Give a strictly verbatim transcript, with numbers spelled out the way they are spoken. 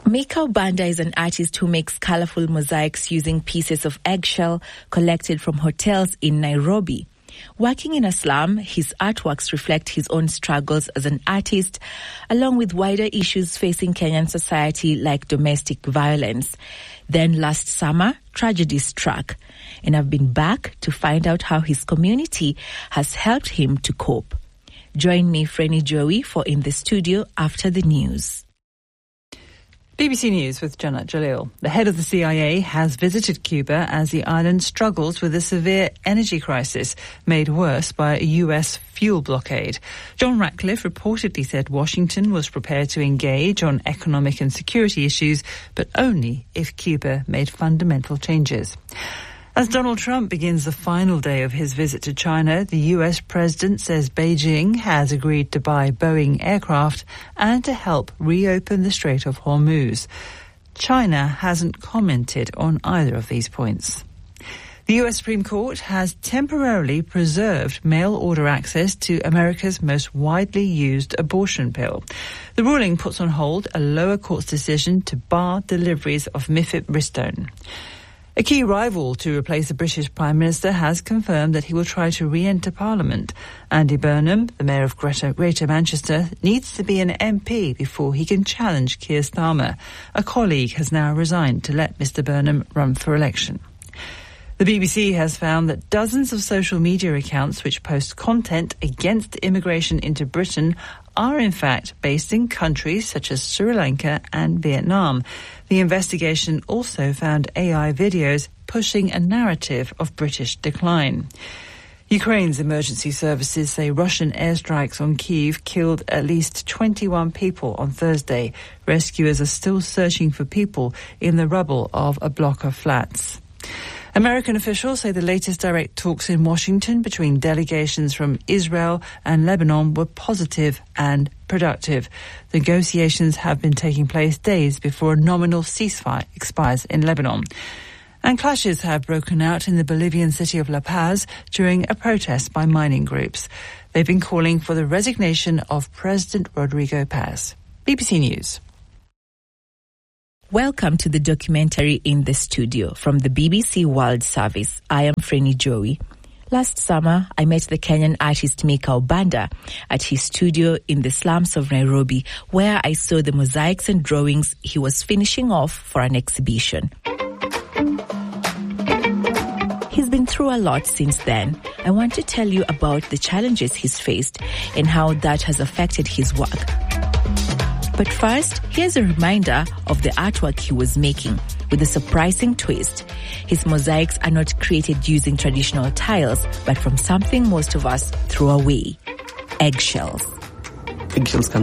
Mikau Banda is an artist who makes colorful mosaics using pieces of eggshell collected from hotels in Nairobi. Working in a slum, his artworks reflect his own struggles as an artist, along with wider issues facing Kenyan society like domestic violence. Then last summer, tragedy struck, and I've been back to find out how his community has helped him to cope. Join me, Freni Joey, for In the Studio after the news. B B C News with Jannat Jalil. The head of the C I A has visited Cuba as the island struggles with a severe energy crisis made worse by a U S fuel blockade. John Ratcliffe reportedly said Washington was prepared to engage on economic and security issues, but only if Cuba made fundamental changes. As Donald Trump begins the final day of his visit to China, the U S president says Beijing has agreed to buy Boeing aircraft and to help reopen the Strait of Hormuz. China hasn't commented on either of these points. The U S Supreme Court has temporarily preserved mail-order access to America's most widely used abortion pill. The ruling puts on hold a lower court's decision to bar deliveries of mifepristone. A key rival to replace the British Prime Minister has confirmed that he will try to re-enter Parliament. Andy Burnham, the Mayor of Greater, Greater Manchester, needs to be an M P before he can challenge Keir Starmer. A colleague has now resigned to let Mr Burnham run for election. The B B C has found that dozens of social media accounts which post content against immigration into Britain are in fact based in countries such as Sri Lanka and Vietnam. The investigation also found A I videos pushing a narrative of British decline. Ukraine's emergency services say Russian airstrikes on Kyiv killed at least twenty-one people on Thursday. Rescuers are still searching for people in the rubble of a block of flats. American officials say the latest direct talks in Washington between delegations from Israel and Lebanon were positive and productive. The negotiations have been taking place days before a nominal ceasefire expires in Lebanon. And clashes have broken out in the Bolivian city of La Paz during a protest by mining groups. They've been calling for the resignation of President Rodrigo Paz. B B C News. Welcome to the documentary In the Studio from the B B C World Service. I am Freni Joey. Last summer, I met the Kenyan artist Mikau Banda at his studio in the slums of Nairobi, where I saw the mosaics and drawings he was finishing off for an exhibition. He's been through a lot since then. I want to tell you about the challenges he's faced and how that has affected his work. But first, here's a reminder of the artwork he was making with a surprising twist. His mosaics are not created using traditional tiles, but from something most of us throw away: eggshells. Eggshells can